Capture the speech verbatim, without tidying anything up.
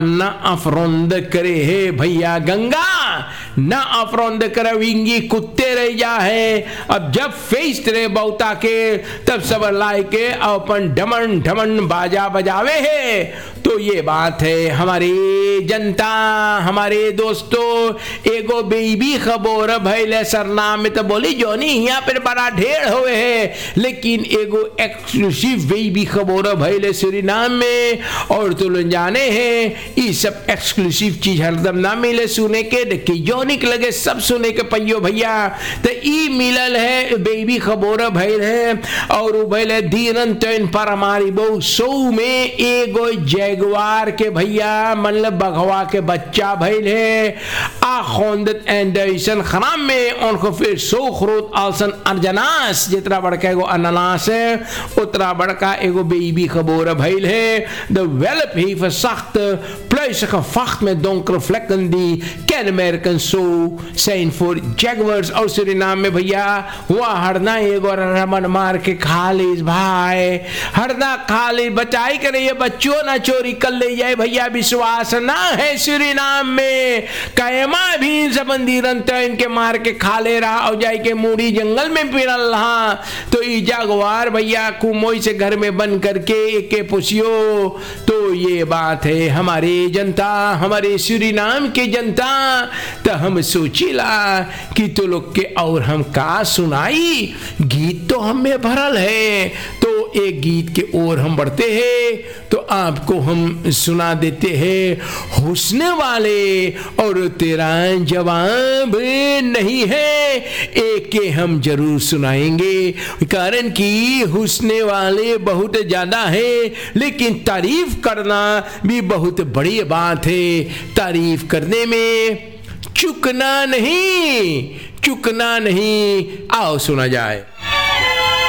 न अफरोंद करे है भैया गंगा, न अफरोंद करे विंगी कुत्ते रह जा है। अब जब फेस्ट रे बहुता के तब सब लाए के अपन ढमन ढमन बाजा बजावे है। तो ये बात है हमारी जनता, हमारे दोस्तों, एगो बेबी खबर भैले सरनाम में तो बोली जोनी यहाँ पर बड़ा ढेर हुए है, लेकिन एगो एक्सक्लूसिव बेबी खबर भैले सूरीनाम में। और तो लोग जाने हैं ये सब एक्सक्लूसिव चीज हरदम ना मिले सुने के, देखिए जोनिक लगे सब सुने के पहियो भैया। तो ई मिलल है बेबी खबर भैल है। और भैले दीनन तैन पर हमारी बहु सौ में एगो जैगवार के भैया मतलब बघवा के बच्चा भैल है। आखोंदत एंडरसन खराम में उनको फिर सौ खरोत आलसन अर्जनास जितना बड़का एगो अनानास है उतना बड़का एगो बेबी खबर भैल है। द वेलप ही सख्त प्लस फख्त में दोंकर फ्लेकन दी can American so Sen for जैगवर्स। और सूरीनाम में भैया वह हरना एगो रमन मार के खा ली भाई, हरना खा ली बचाई करे ये बच्चों ना चोरी कर ले जाए भैया, विश्वास ना है सूरीनाम में। कैमा भी सबंदी रंत इनके मार के खा ले रहा और जाए के मूड़ी जंगल में पिरल रहा। तो ये जागवार भैया कुमोई से घर में बंद करके एके पुछियो। तो ये बात है हमारे जनता, हमारे सूरीनाम के जनता। तो हम सोचिला कि तो लोग के और हम का सुनाई, गीत तो हमें भरल है। तो एक गीत के ओर हम बढ़ते हैं तो आपको हम सुना देते हैं हुस्न वाले और तेरा जवाब नहीं है, एक के हम जरूर सुनाएंगे। कारण कि हुस्न वाले बहुत ज्यादा है लेकिन तारीफ करना भी बहुत बड़ी बात है। तारीफ करने में चुकना नहीं, चुकना नहीं। आओ सुना जाए।